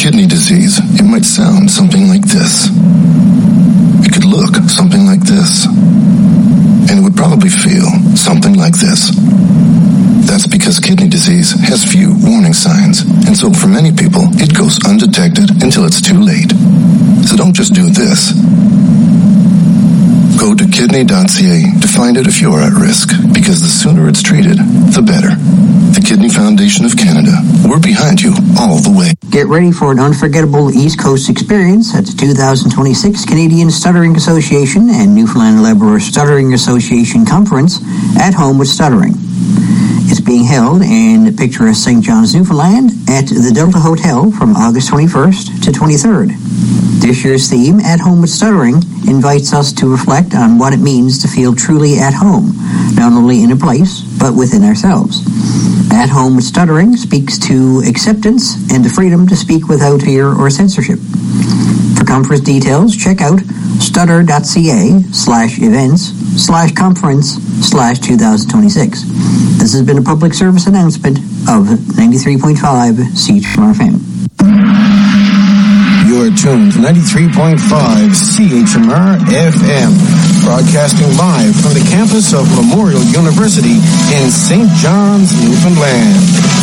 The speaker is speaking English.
kidney disease, it might sound something like this. It could look something like this. And it would probably feel something like this. That's because kidney disease has few warning signs, and so for many people, it goes undetected until it's too late. So don't just do this. Go to kidney.ca to find out if you're at risk, because the sooner it's treated, the better. The Kidney Foundation of Canada. We're behind you all the way. Get ready for an unforgettable East Coast experience at the 2026 Canadian Stuttering Association and Newfoundland and Labrador Stuttering Association Conference at Home with Stuttering. It's being held in picturesque St. John's, Newfoundland at the Delta Hotel from August 21st to 23rd. This year's theme, At Home with Stuttering, invites us to reflect on what it means to feel truly at home, not only in a place, but within ourselves. At Home with Stuttering speaks to acceptance and the freedom to speak without fear or censorship. For conference details, check out stutter.ca/events/conference/2026. This has been a public service announcement of 93.5 CHMR FM. You're tuned to 93.5 CHMR FM, broadcasting live from the campus of Memorial University in St. John's, Newfoundland.